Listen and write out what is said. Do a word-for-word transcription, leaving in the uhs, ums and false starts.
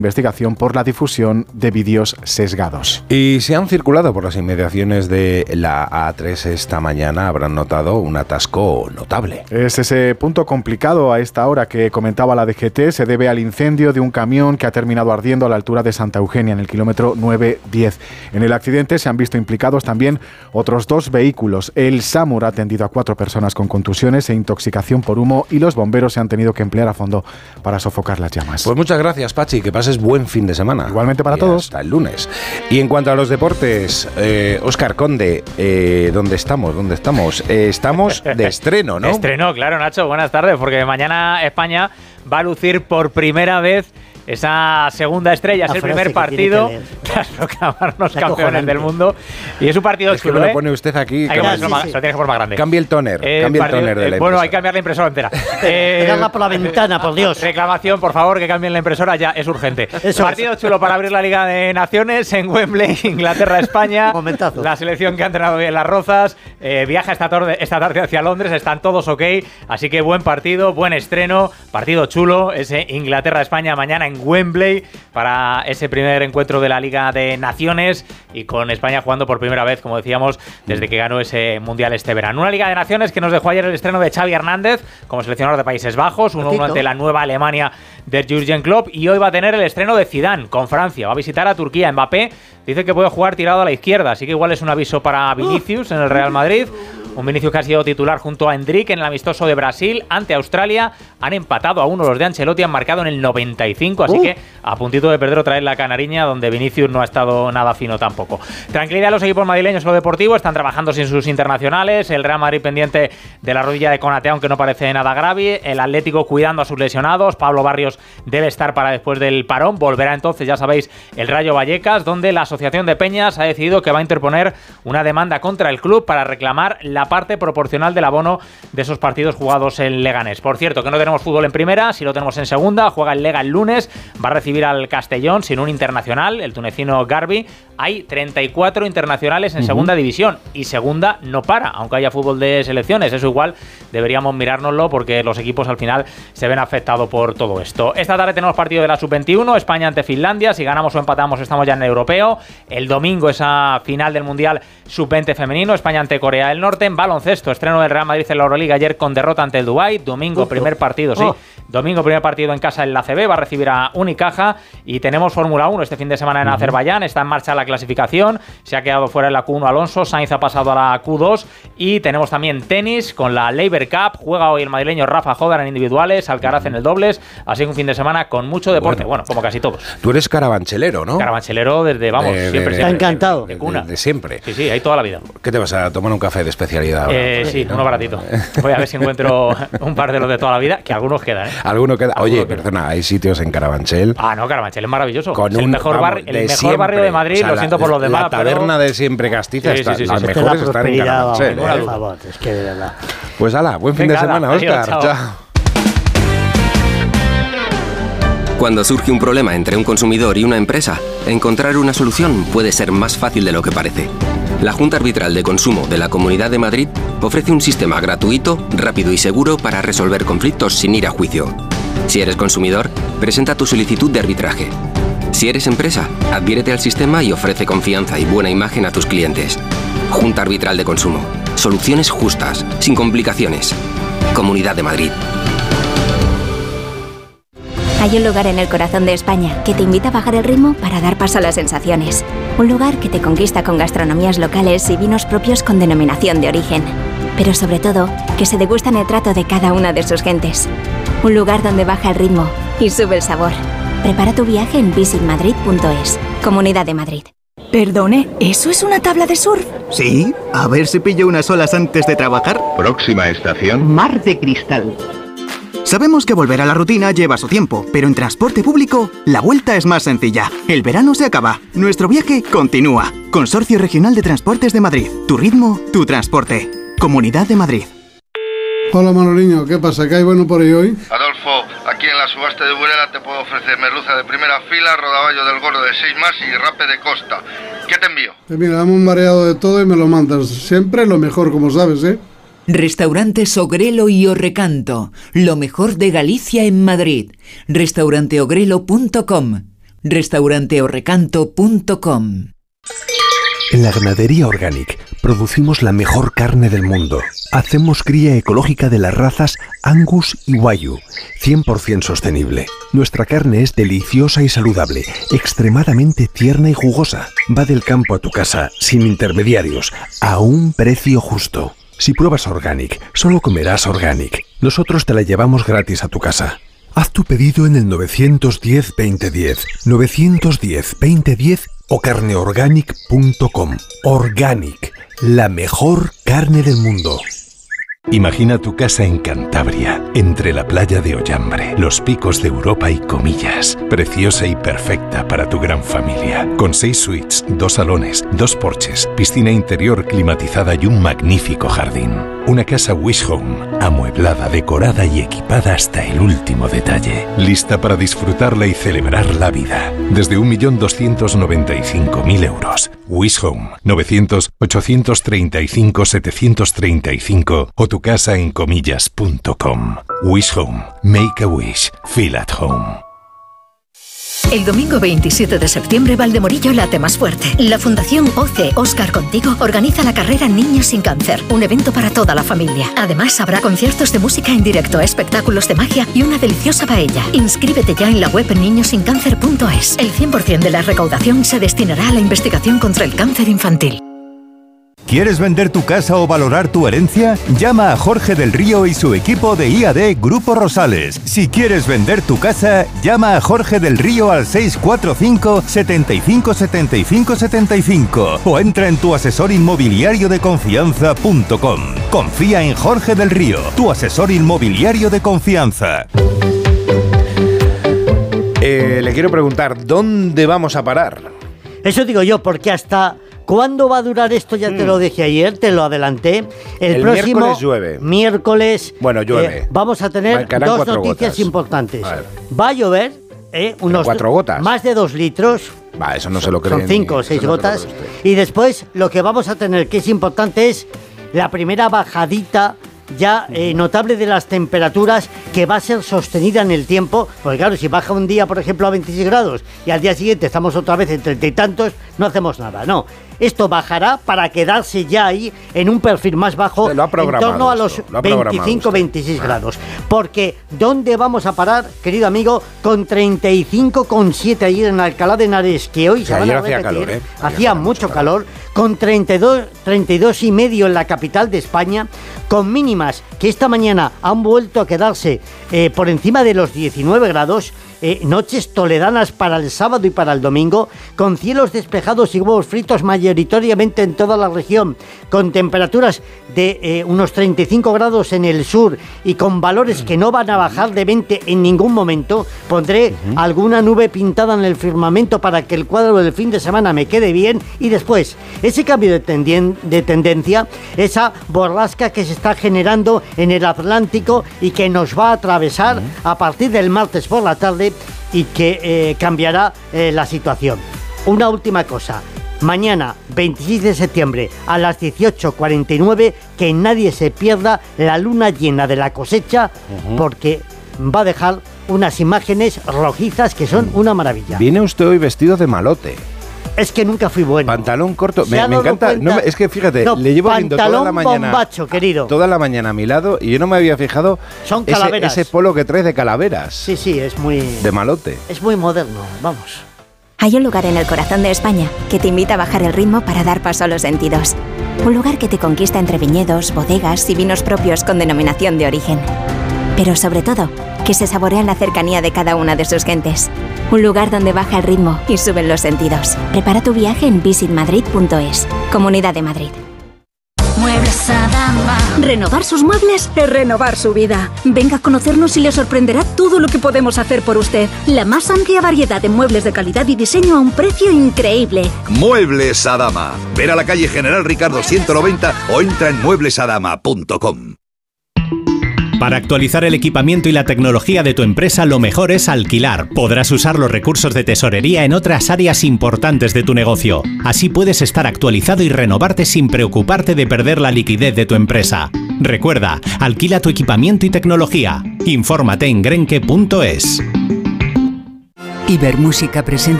investigación por la difusión de vídeos sesgados. Y si han circulado por las inmediaciones de la A tres esta mañana, habrán notado un atasco notable. Es ese punto complicado a esta hora que comentaba la D G T, se debe al incendio de un camión que ha terminado ardiendo a la altura de Santa Eugenia, en el kilómetro nueve diez. En el accidente se han visto implicados también otros dos vehículos. El SAMUR ha atendido a cuatro personas con contusiones e intoxicación por humo y los bomberos se han tenido que emplear a fondo para sofocar las llamas. Pues muchas gracias, Pachi, que pases buen fin de semana. Igualmente para y todos. Hasta el lunes. Y en cuanto a los deportes, eh, Óscar Conde, eh, ¿dónde estamos? ¿Dónde estamos? Eh, estamos de estreno, ¿no? Estreno, claro, Nacho. Buenas tardes, porque mañana España va a lucir por primera vez esa segunda estrella, es el primer partido tras proclamarnos campeones del mundo. Y es un partido es chulo, que me ¿eh? lo pone usted aquí. Hay que sí, sí. Lo tienes que poner más grande. Cambie el toner, eh, cambie partido, el toner de la eh, Bueno, impresora. hay que cambiar la impresora entera. eh, Pegarla por la ventana, por Dios. Reclamación, por favor, que cambien la impresora, ya es urgente. Eso partido es. chulo para abrir la Liga de Naciones en Wembley, Inglaterra-España. Momentazo. La selección que ha entrenado bien las Rozas, eh, viaja esta tarde, esta tarde hacia Londres, están todos ok, así que buen partido, buen estreno, partido chulo, ese Inglaterra-España mañana en Wembley para ese primer encuentro de la Liga de Naciones y con España jugando por primera vez, como decíamos, desde que ganó ese Mundial este verano. Una Liga de Naciones que nos dejó ayer el estreno de Xavi Hernández como seleccionador de Países Bajos, uno uno ante la nueva Alemania de Jürgen Klopp, y hoy va a tener el estreno de Zidane con Francia, va a visitar a Turquía. Mbappé dice que puede jugar tirado a la izquierda, así que igual es un aviso para Vinicius en el Real Madrid. Un Vinicius que ha sido titular junto a Endrick en el amistoso de Brasil ante Australia. Han empatado a uno los de Ancelotti, han marcado en el noventa y cinco, así uh. que a puntito de perder otra vez la Canariña, donde Vinicius no ha estado nada fino tampoco. Tranquilidad a los equipos madrileños en lo deportivo, están trabajando sin sus internacionales. El Real Madrid pendiente de la rodilla de Konaté, aunque no parece nada grave. El Atlético cuidando a sus lesionados. Pablo Barrios debe estar para después del parón. Volverá entonces, ya sabéis, el Rayo Vallecas, donde la Asociación de Peñas ha decidido que va a interponer una demanda contra el club para reclamar la parte proporcional del abono de esos partidos jugados en Leganés. Por cierto, que no tenemos fútbol en primera, si lo tenemos en segunda. Juega el Lega el lunes, va a recibir al Castellón sin un internacional, el tunecino Garbi. Hay treinta y cuatro internacionales en uh-huh. segunda división y segunda no para, aunque haya fútbol de selecciones. Eso igual deberíamos mirárnoslo porque los equipos al final se ven afectados por todo esto. Esta tarde tenemos partido de la sub veintiuno, España ante Finlandia. Si ganamos o empatamos estamos ya en el europeo. El domingo esa final del Mundial sub veinte femenino, España ante Corea del Norte. En baloncesto, estreno del Real Madrid en la Euroliga ayer con derrota ante el Dubái. Domingo, primer partido, sí. Oh. Domingo, primer partido en casa en la A C B, va a recibir a Unicaja. Y tenemos Fórmula uno este fin de semana en uh-huh. Azerbaiyán. Está en marcha la clasificación. Se ha quedado fuera en la Q uno Alonso. Sainz ha pasado a la Q dos. Y tenemos también tenis con la Laver Cup. Juega hoy el madrileño Rafa Jodar en individuales, Alcaraz uh-huh. en el dobles. Así que un fin de semana con mucho deporte. Bueno, bueno como casi todos. Tú eres carabanchelero, ¿no? Carabanchelero desde, vamos, de, siempre, de, siempre. Está encantado. De, de, cuna. De, de siempre. Sí, sí, ahí toda la vida. ¿Qué te vas a tomar un café de especialidad ahora? Eh, sí, ¿no? Uno baratito. Voy a ver si encuentro un par de los de toda la vida, que algunos quedan, ¿eh? Alguno queda. Alguno Oye, queda. Perdona, hay sitios en Carabanchel. Ah, no, Carabanchel es maravilloso. Con es el un, mejor, vamos, bar, el mejor siempre. barrio de Madrid, O sea, lo siento la, por los demás. La taberna pero... de siempre Castiza, sí, está, sí, sí, las sí, mejores es están en Carabanchel. Vamos, ¿eh? por favor, es que de verdad. Pues ala, buen fin Venga, de semana, adiós, Óscar. chao. Chao. Cuando surge un problema entre un consumidor y una empresa, encontrar una solución puede ser más fácil de lo que parece. La Junta Arbitral de Consumo de la Comunidad de Madrid ofrece un sistema gratuito, rápido y seguro para resolver conflictos sin ir a juicio. Si eres consumidor, presenta tu solicitud de arbitraje. Si eres empresa, adhiérete al sistema y ofrece confianza y buena imagen a tus clientes. Junta Arbitral de Consumo. Soluciones justas, sin complicaciones. Comunidad de Madrid. Hay un lugar en el corazón de España que te invita a bajar el ritmo para dar paso a las sensaciones. Un lugar que te conquista con gastronomías locales y vinos propios con denominación de origen. Pero sobre todo, que se degustan el trato de cada una de sus gentes. Un lugar donde baja el ritmo y sube el sabor. Prepara tu viaje en visit madrid punto es. Comunidad de Madrid. Perdone, ¿eso es una tabla de surf? Sí, a ver si pillo unas olas antes de trabajar. Próxima estación. Mar de Cristal. Sabemos que volver a la rutina lleva su tiempo, pero en transporte público la vuelta es más sencilla. El verano se acaba, nuestro viaje continúa. Consorcio Regional de Transportes de Madrid. Tu ritmo, tu transporte. Comunidad de Madrid. Hola Manoliño, ¿qué pasa? ¿Qué hay bueno por ahí hoy? Adolfo, aquí en la subasta de Burela te puedo ofrecer merluza de primera fila, rodaballo del gordo de seis más y rape de costa. ¿Qué te envío? Eh, mira, dame un mareado de todo y me lo mandas. Siempre lo mejor, como sabes, ¿eh? Restaurante Ogrelo y Orrecanto, lo mejor de Galicia en Madrid. restaurante ogrelo punto com. restaurante o recanto punto com. En la Ganadería Organic producimos la mejor carne del mundo. Hacemos cría ecológica de las razas Angus y Wagyu, cien por ciento sostenible. Nuestra carne es deliciosa y saludable, extremadamente tierna y jugosa. Va del campo a tu casa, sin intermediarios, a un precio justo. Si pruebas Organic, solo comerás Organic. Nosotros te la llevamos gratis a tu casa. Haz tu pedido en el nueve uno cero, veinte diez, nueve uno cero, veinte diez o carne organic punto com. Organic, la mejor carne del mundo. Imagina tu casa en Cantabria, entre la playa de Ollambre, los picos de Europa y Comillas. Preciosa y perfecta para tu gran familia. Con seis suites, dos salones, dos porches, piscina interior climatizada y un magnífico jardín. Una casa Wish Home, amueblada, decorada y equipada hasta el último detalle. Lista para disfrutarla y celebrar la vida. Desde un millón doscientos noventa y cinco mil euros. Wish Home, novecientos, ochocientos treinta y cinco, setecientos treinta y cinco o tu casa en comillas punto com. Wish Home. Make a wish. Feel at home. El domingo veintisiete de septiembre, Valdemorillo late más fuerte. La Fundación O C Óscar Contigo organiza la carrera Niños sin Cáncer, un evento para toda la familia. Además, habrá conciertos de música en directo, espectáculos de magia y una deliciosa paella. Inscríbete ya en la web niños sin cáncer punto es. El cien por ciento de la recaudación se destinará a la investigación contra el cáncer infantil. ¿Quieres vender tu casa o valorar tu herencia? Llama a Jorge del Río y su equipo de I A D Grupo Rosales. Si quieres vender tu casa, llama a Jorge del Río al seis cuatro cinco, setenta y cinco, setenta y cinco, setenta y cinco o entra en tu asesor inmobiliario de confianza punto com. Confía en Jorge del Río, tu asesor inmobiliario de confianza. Eh, le quiero preguntar, ¿dónde vamos a parar? Eso digo yo, porque hasta... ¿Cuándo va a durar esto? Ya te lo dije ayer, te lo adelanté. El, el próximo miércoles llueve. Miércoles. Bueno, llueve. Eh, vamos a tener Marcarán dos noticias gotas. importantes. Va a llover, eh, unos cuatro gotas. Más de dos litros. Va, eso no se lo creen. Son cinco o seis gotas. No y después lo que vamos a tener, que es importante, es la primera bajadita ya eh, notable de las temperaturas, que va a ser sostenida en el tiempo, porque claro, si baja un día, por ejemplo, a veintiséis grados y al día siguiente estamos otra vez en treinta y tantos, no hacemos nada, no. Esto bajará para quedarse ya ahí en un perfil más bajo, en torno a los veinticinco, veintiséis grados. Porque ¿dónde vamos a parar, querido amigo? Con treinta y cinco coma siete ayer en Alcalá de Henares, que hoy o sea, se van a repetir, hacía, calor, ¿eh? hacía mucho calor, calor, con treinta y dos, treinta y dos y medio en la capital de España, con mínimas que esta mañana han vuelto a quedarse eh, por encima de los diecinueve grados, eh, noches toledanas para el sábado y para el domingo, con cielos despejados y huevos fritos mayoritariamente en toda la región, con temperaturas de eh, unos treinta y cinco grados en el sur y con valores que no van a bajar de veinte en ningún momento. Pondré uh-huh. alguna nube pintada en el firmamento para que el cuadro del fin de semana me quede bien, y después ese cambio de, tendien- de tendencia, esa borrasca que se está generando en el Atlántico y que nos va a atravesar uh-huh. a partir del martes por la tarde y que eh, cambiará eh, la situación. Una última cosa. Mañana, veintiséis de septiembre, a las dieciocho cuarenta y nueve, que nadie se pierda la luna llena de la cosecha, uh-huh. porque va a dejar unas imágenes rojizas que son una maravilla. Viene usted hoy vestido de malote. Es que nunca fui bueno. Pantalón corto, me, me encanta. No, es que fíjate, no, le llevo viendo toda la mañana. Bombacho, querido. Toda la mañana a mi lado y yo no me había fijado. Son calaveras. Ese, ese polo que trae de calaveras. Sí, sí, es muy. De malote. Es muy moderno, vamos. Hay un lugar en el corazón de España que te invita a bajar el ritmo para dar paso a los sentidos. Un lugar que te conquista entre viñedos, bodegas y vinos propios con denominación de origen. Pero sobre todo, que se saborea en la cercanía de cada una de sus gentes. Un lugar donde baja el ritmo y suben los sentidos. Prepara tu viaje en visit madrid punto es. Comunidad de Madrid. Muebles Adama. Renovar sus muebles es renovar su vida. Venga a conocernos y le sorprenderá todo lo que podemos hacer por usted. La más amplia variedad de muebles de calidad y diseño a un precio increíble. Muebles Adama. Ver a la calle General Ricardo ciento noventa o entra en muebles adama punto com. Para actualizar el equipamiento y la tecnología de tu empresa, lo mejor es alquilar. Podrás usar los recursos de tesorería en otras áreas importantes de tu negocio. Así puedes estar actualizado y renovarte sin preocuparte de perder la liquidez de tu empresa. Recuerda, alquila tu equipamiento y tecnología. Infórmate en grenke punto es. Ibermúsica presenta